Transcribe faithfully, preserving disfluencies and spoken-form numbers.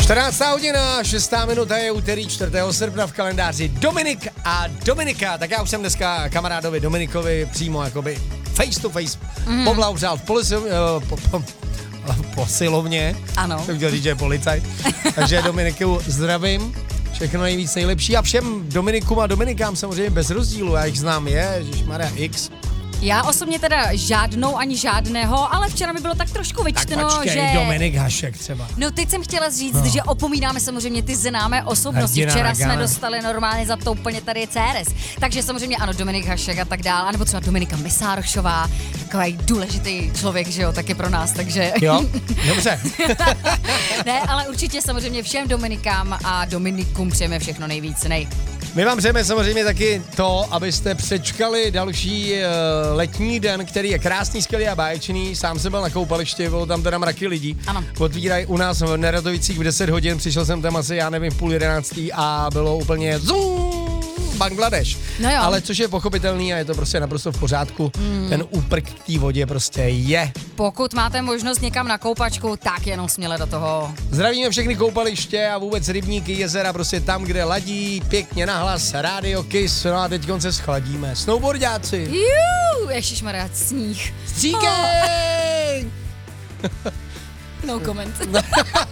čtrnáctá hodina, šestá minuta je úterý čtvrtého srpna v kalendáři. Dominik a Dominika. Tak já už jsem dneska kamarádovi Dominikovi přímo jakoby face to face mm. poblahopřál v polisi, po, po, posilovně. Ano. Jsem chtěl říct, že je policajt. Takže Dominiku zdravím. Všechno nejvíc nejlepší a všem Dominikům a Dominikám samozřejmě bez rozdílu. Já jich znám, je, ježišmarja, X. Já osobně teda žádnou ani žádného, ale včera mi bylo tak trošku vyčteno, tak počkej, že... Dominik Hašek třeba. No teď jsem chtěla říct, no. že opomínáme samozřejmě ty známé osobnosti. Hrdina Včera Nagana. jsme dostali normálně za to úplně tady je C R S. Takže samozřejmě ano, Dominik Hašek a tak dále, anebo třeba Dominika Misárošová, takový důležitý člověk, že jo, taky pro nás, takže... Jo, dobře. Ne, ale určitě samozřejmě všem Dominikám a Dominikům přejeme všechno nejvíc nej. My vám přejeme samozřejmě taky to, abyste přečkali další uh, letní den, který je krásný, skvělý a báječný. Sám jsem byl na koupališti, bylo tam teda mraky lidí. Ano. Otvírají u nás v Neratovicích v deset hodin, přišel jsem tam asi, já nevím, v půl jedenáctý a bylo úplně zoom, Bangladeš. No jo. Ale což je pochopitelný a je to prostě naprosto v pořádku. Mm. Ten úprk k té vodě prostě je. Pokud máte možnost někam na koupačku, tak jenom směle do toho. Zdravíme všechny koupaliště a vůbec rybníky, jezera, prostě tam, kde ladí, pěkně nahlas, Radio Kiss, no a teď se schladíme. Snowboardáci. Juuu, ježišmarja, sníh. Stříkej! No comment.